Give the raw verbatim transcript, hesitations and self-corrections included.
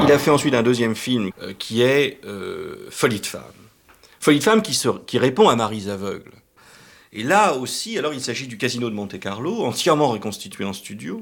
il a fait ensuite un deuxième film euh, qui est euh, Folie de femme. Folie de femme qui, se, qui répond à Maris aveugle. Et là aussi, alors il s'agit du Casino de Monte-Carlo, entièrement reconstitué en studio.